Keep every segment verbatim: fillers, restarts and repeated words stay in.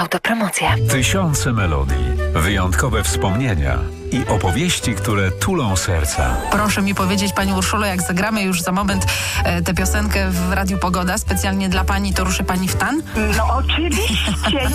Autopromocja. Tysiące melodii, wyjątkowe wspomnienia i opowieści, które tulą serca. Proszę mi powiedzieć, Pani Urszulo, jak zagramy już za moment e, tę piosenkę w Radiu Pogoda, specjalnie dla Pani, to ruszy Pani w tan? No oczywiście.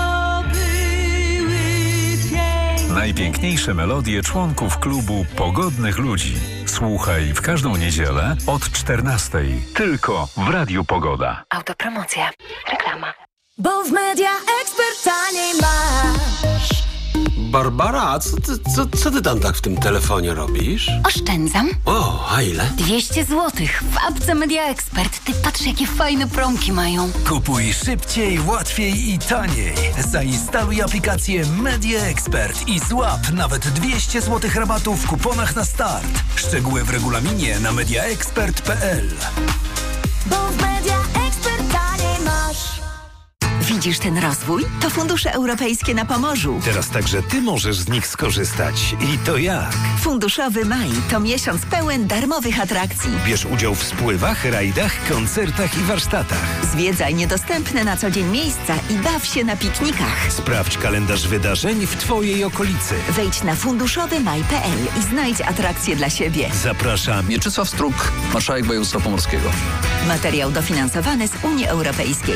Najpiękniejsze melodie członków klubu Pogodnych Ludzi. Słuchaj w każdą niedzielę od czternastej. Tylko w Radiu Pogoda. Autopromocja. Reklama. Bo w Media Expert taniej masz. Barbara, co ty, co, co ty tam tak w tym telefonie robisz? Oszczędzam. O, a ile? dwieście złotych w apce Media Expert. Ty patrz, jakie fajne promki mają. Kupuj szybciej, łatwiej i taniej. Zainstaluj aplikację Media Expert i złap nawet dwieście złotych rabatu w kuponach na start. Szczegóły w regulaminie na mediaexpert kropka p l. Bo w Media Expert taniej masz. Widzisz ten rozwój? To fundusze europejskie na Pomorzu. Teraz także ty możesz z nich skorzystać. I to jak? Funduszowy maj to miesiąc pełen darmowych atrakcji. Bierz udział w spływach, rajdach, koncertach i warsztatach. Zwiedzaj niedostępne na co dzień miejsca i baw się na piknikach. Sprawdź kalendarz wydarzeń w twojej okolicy. Wejdź na funduszowy maj kropka p l i znajdź atrakcje dla siebie. Zapraszam. Mieczysław Struk, marszałek województwa pomorskiego. Materiał dofinansowany z Unii Europejskiej.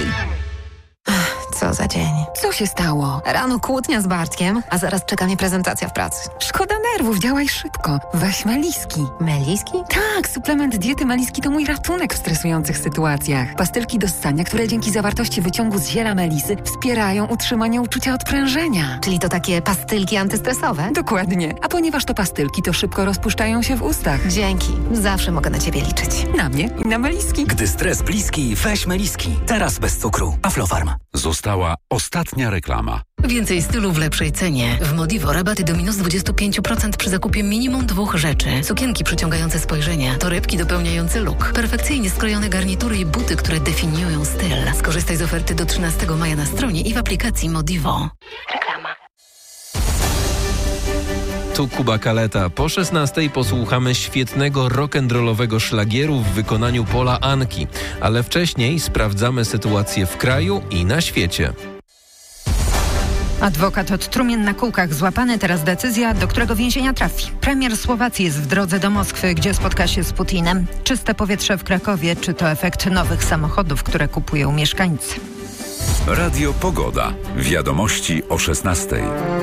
Co za dzień. Co się stało? Rano kłótnia z Bartkiem, a zaraz czeka mnie prezentacja w pracy. Szkoda nerwów, działaj szybko. Weź Meliski. Meliski? Tak, suplement diety Meliski to mój ratunek w stresujących sytuacjach. Pastylki do ssania, które dzięki zawartości wyciągu z ziela melisy wspierają utrzymanie uczucia odprężenia. Czyli to takie pastylki antystresowe? Dokładnie. A ponieważ to pastylki, to szybko rozpuszczają się w ustach. Dzięki. Zawsze mogę na ciebie liczyć. Na mnie i na Meliski. Gdy stres bliski, weź Meliski. Teraz bez cukru. Aflofarm. Została ostatnia reklama. Więcej stylu w lepszej cenie. W Modivo rabaty do minus dwadzieścia pięć procent przy zakupie minimum dwóch rzeczy. Sukienki przyciągające spojrzenia, torebki dopełniające look, perfekcyjnie skrojone garnitury i buty, które definiują styl. Skorzystaj z oferty do trzynastego maja na stronie i w aplikacji Modivo. Reklama. Tu Kuba Kaleta. Po szesnastej posłuchamy świetnego rock'n'rollowego szlagieru w wykonaniu Pola Anki. Ale wcześniej sprawdzamy sytuację w kraju i na świecie. Adwokat od trumien na kółkach złapany, teraz decyzja, do którego więzienia trafi. Premier Słowacji jest w drodze do Moskwy, gdzie spotka się z Putinem. Czyste powietrze w Krakowie, czy to efekt nowych samochodów, które kupują mieszkańcy? Radio Pogoda. Wiadomości o szesnastej.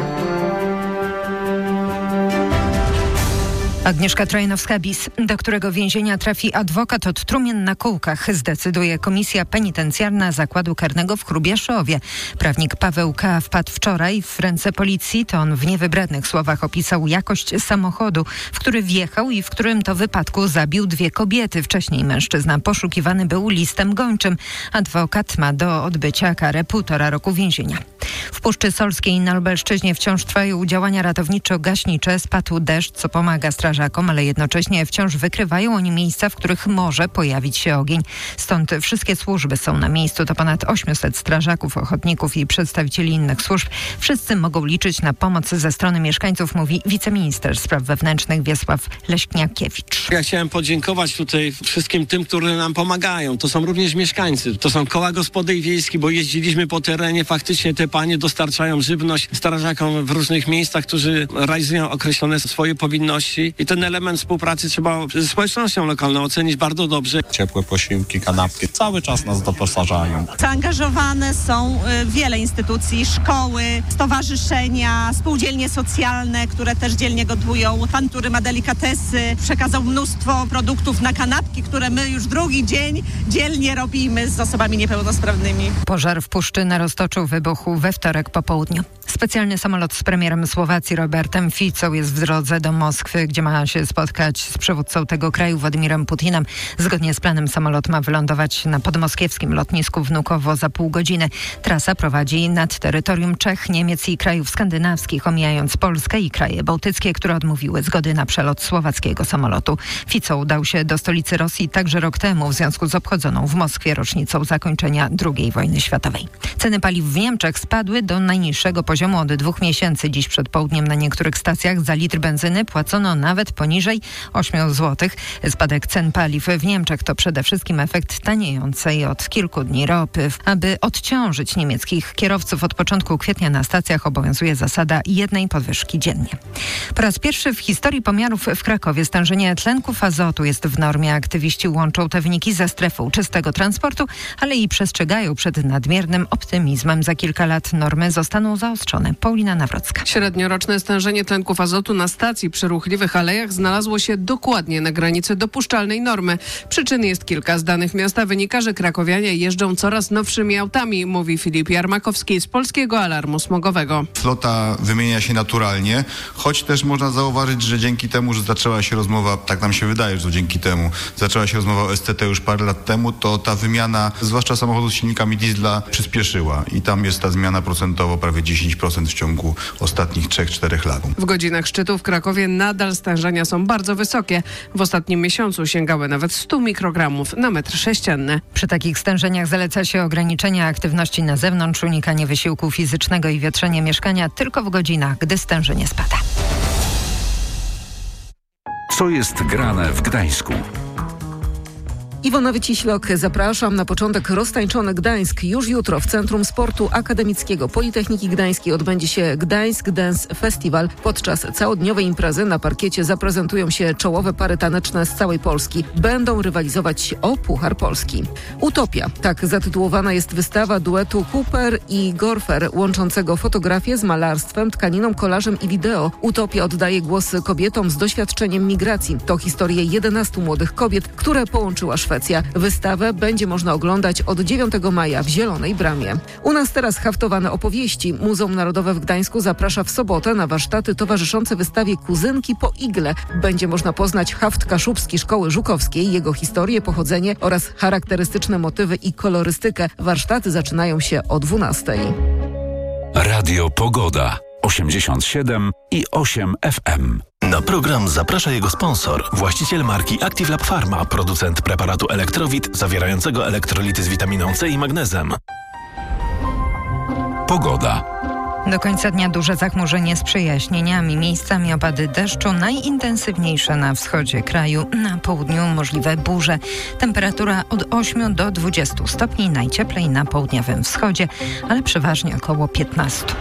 Agnieszka Trojanowska-Bis, do którego więzienia trafi adwokat od trumien na kółkach, zdecyduje Komisja Penitencjarna Zakładu Karnego w Hrubieszowie. Prawnik Paweł K. wpadł wczoraj w ręce policji. To on w niewybrednych słowach opisał jakość samochodu, w który wjechał i w którym to wypadku zabił dwie kobiety. Wcześniej mężczyzna poszukiwany był listem gończym. Adwokat ma do odbycia karę półtora roku więzienia. W Puszczy Solskiej na Lubelszczyźnie wciąż trwają działania ratowniczo-gaśnicze. Spadł deszcz, co pomaga strażakom, ale jednocześnie wciąż wykrywają oni miejsca, w których może pojawić się ogień. Stąd wszystkie służby są na miejscu. To ponad osiemset strażaków, ochotników i przedstawicieli innych służb. Wszyscy mogą liczyć na pomoc ze strony mieszkańców, mówi wiceminister spraw wewnętrznych Wiesław Leśniakiewicz. Ja chciałem podziękować tutaj wszystkim tym, którzy nam pomagają. To są również mieszkańcy. To są koła gospodyń wiejskich, bo jeździliśmy po terenie. Faktycznie te panie dostarczają żywność strażakom w różnych miejscach, którzy realizują określone swoje powinności. I ten element współpracy trzeba ze społecznością lokalną ocenić bardzo dobrze. Ciepłe posiłki, kanapki. Cały czas nas doposażają. Zaangażowane są wiele instytucji, szkoły, stowarzyszenia, spółdzielnie socjalne, które też dzielnie gotują. Pan, który ma delikatesy, przekazał mnóstwo produktów na kanapki, które my już drugi dzień dzielnie robimy z osobami niepełnosprawnymi. Pożar w Puszczy na Roztoczu wybuchł we wtorek po południu. Specjalny samolot z premierem Słowacji Robertem Ficą jest w drodze do Moskwy, gdzie ma się spotkać z przywódcą tego kraju Władimirem Putinem. Zgodnie z planem samolot ma wylądować na podmoskiewskim lotnisku Wnukowo za pół godziny. Trasa prowadzi nad terytorium Czech, Niemiec i krajów skandynawskich, omijając Polskę i kraje bałtyckie, które odmówiły zgody na przelot słowackiego samolotu. Fico udał się do stolicy Rosji także rok temu w związku z obchodzoną w Moskwie rocznicą zakończenia drugiej wojny światowej. Ceny paliw w Niemczech spadły do najniższego poziomu od dwóch miesięcy. Dziś przed południem na niektórych stacjach za litr benzyny płacono nawet poniżej ośmiu złotych. Spadek cen paliw w Niemczech to przede wszystkim efekt taniejącej od kilku dni ropy. Aby odciążyć niemieckich kierowców, od początku kwietnia na stacjach obowiązuje zasada jednej podwyżki dziennie. Po raz pierwszy w historii pomiarów w Krakowie stężenie tlenków azotu jest w normie. Aktywiści łączą te wyniki ze strefą czystego transportu, ale i przestrzegają przed nadmiernym optymizmem. Za kilka lat normy zostaną zaostrzone. Paulina Nawrocka. Średnioroczne stężenie tlenków azotu na stacji przy ruchliwych alejach znalazło się dokładnie na granicy dopuszczalnej normy. Przyczyn jest kilka. Z danych miasta wynika, że krakowianie jeżdżą coraz nowszymi autami, mówi Filip Jarmakowski z Polskiego Alarmu Smogowego. Flota wymienia się naturalnie, choć też można zauważyć, że dzięki temu, że zaczęła się rozmowa, tak nam się wydaje, że to dzięki temu, zaczęła się rozmowa o S C T już parę lat temu, to ta wymiana, zwłaszcza samochodów z silnikami diesla, przyspieszyła i tam jest ta zmiana procentowo prawie dziesięć procent w ciągu ostatnich trzech czterech lat. W godzinach szczytu w Krakowie nadal stężenia są bardzo wysokie. W ostatnim miesiącu sięgały nawet stu mikrogramów na metr sześcienny. Przy takich stężeniach zaleca się ograniczenie aktywności na zewnątrz, unikanie wysiłku fizycznego i wietrzenie mieszkania tylko w godzinach, gdy stężenie spada. Co jest grane w Gdańsku? Iwona Wyciślok, zapraszam na początek Roztańczony Gdańsk. Już jutro w Centrum Sportu Akademickiego Politechniki Gdańskiej odbędzie się Gdańsk Dance Festival. Podczas całodniowej imprezy na parkiecie zaprezentują się czołowe pary taneczne z całej Polski. Będą rywalizować o Puchar Polski. Utopia, tak zatytułowana jest wystawa duetu Cooper i Gorfer, łączącego fotografię z malarstwem, tkaniną, kolażem i wideo. Utopia oddaje głos kobietom z doświadczeniem migracji. To historie jedenastu młodych kobiet, które połączyła Szwecja. Wystawę będzie można oglądać od dziewiątego maja w Zielonej Bramie. U nas teraz haftowane opowieści. Muzeum Narodowe w Gdańsku zaprasza w sobotę na warsztaty towarzyszące wystawie Kuzynki po igle. Będzie można poznać haft kaszubski Szkoły Żukowskiej, jego historię, pochodzenie oraz charakterystyczne motywy i kolorystykę. Warsztaty zaczynają się o dwunastej. Radio Pogoda osiemdziesiąt siedem i osiem F M. Na program zaprasza jego sponsor, właściciel marki Active Lab Pharma, producent preparatu Elektrowit zawierającego elektrolity z witaminą C i magnezem. Pogoda. Do końca dnia duże zachmurzenie z przejaśnieniami, miejscami opady deszczu, najintensywniejsze na wschodzie kraju, na południu możliwe burze. Temperatura od ośmiu do dwudziestu stopni, najcieplej na południowym wschodzie, ale przeważnie około piętnastu.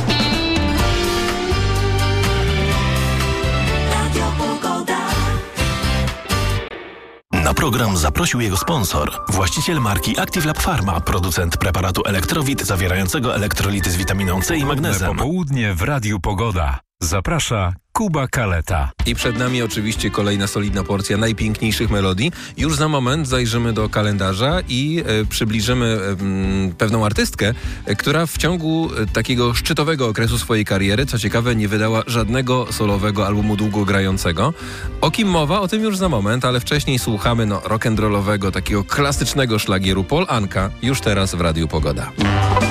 Na program zaprosił jego sponsor, właściciel marki Active Lab Pharma, producent preparatu Elektrowit zawierającego elektrolity z witaminą C i magnezem. Popołudnie w Radiu Pogoda. Zaprasza Kuba Kaleta. I przed nami oczywiście kolejna solidna porcja najpiękniejszych melodii. Już za moment zajrzymy do kalendarza i e, przybliżymy e, pewną artystkę, e, która w ciągu e, takiego szczytowego okresu swojej kariery, co ciekawe, nie wydała żadnego solowego albumu długogrającego. O kim mowa? O tym już za moment, ale wcześniej słuchamy no, rock'n'rollowego, takiego klasycznego szlagieru Pol Anka, już teraz w Radiu Pogoda.